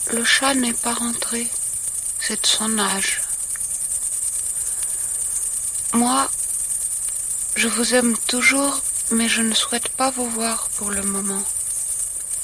Le chat n'est pas rentré, c'est de son âge. Moi, je vous aime toujours, mais je ne souhaite pas vous voir pour le moment.